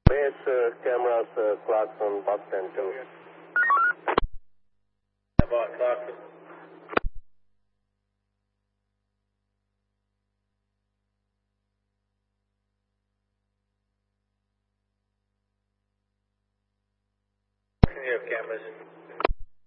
Base cameras, Clarkson, bus stand 2. About Clarkson. You have cameras.